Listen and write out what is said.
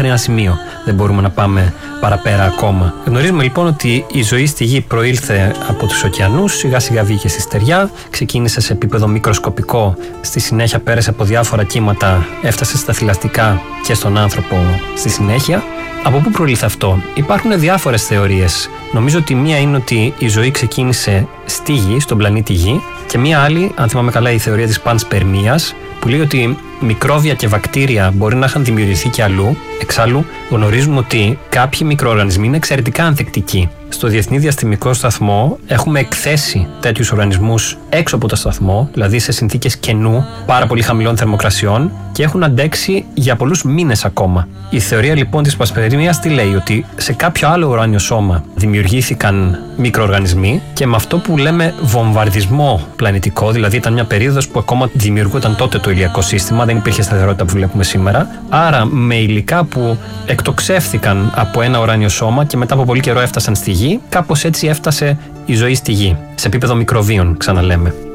μέχρι ένα σημείο. Δεν μπορούμε να πάμε παραπέρα ακόμα. Γνωρίζουμε λοιπόν ότι η ζωή στη Γη προήλθε από τους ωκεανούς, σιγά σιγά βγήκε στη στεριά, ξεκίνησε σε επίπεδο μικροσκοπικό, στη συνέχεια πέρασε από διάφορα κύματα, έφτασε στα θηλαστικά και στον άνθρωπο στη συνέχεια. Από πού προήλθε αυτό? Υπάρχουν διάφορες θεωρίες. Νομίζω ότι μία είναι ότι η ζωή ξεκίνησε στη Γη, στον πλανήτη Γη, και μία άλλη, αν θυμάμαι καλά, η θεωρία της πανσπερμίας, που λέει ότι μικρόβια και βακτήρια μπορεί να είχαν δημιουργηθεί και αλλού. Εξάλλου, γνωρίζουμε ότι κάποιοι μικροοργανισμοί είναι εξαιρετικά ανθεκτικοί. Στο Διεθνή Διαστημικό Σταθμό έχουμε εκθέσει τέτοιους οργανισμούς έξω από το σταθμό, δηλαδή σε συνθήκες κενού, πάρα πολύ χαμηλών θερμοκρασιών, και έχουν αντέξει για πολλούς μήνες ακόμα. Η θεωρία λοιπόν της πανσπερμίας τι λέει? Ότι σε κάποιο άλλο ουράνιο σώμα δημιουργήθηκαν μικροοργανισμοί και με αυτό που λέμε βομβαρδισμό πλανητικό, δηλαδή ήταν μια περίοδος που ακόμα δημιουργούταν τότε το ηλιακό σύστημα, δεν υπήρχε σταθερότητα που βλέπουμε σήμερα. Άρα με υλικά που εκτοξεύθηκαν από ένα ουράνιο σώμα και μετά από πολύ καιρό έφτασαν στη Γη, κάπως έτσι έφτασε η ζωή στη Γη, σε επίπεδο μικροβίων, ξαναλέμε.